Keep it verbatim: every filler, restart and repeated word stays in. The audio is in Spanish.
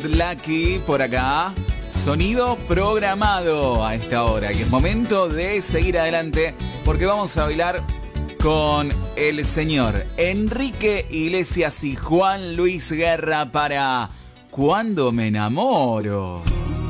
Lucky por acá. Sonido programado a esta hora. Y es momento de seguir adelante porque vamos a bailar con el señor Enrique Iglesias y Juan Luis Guerra para Cuando me enamoro.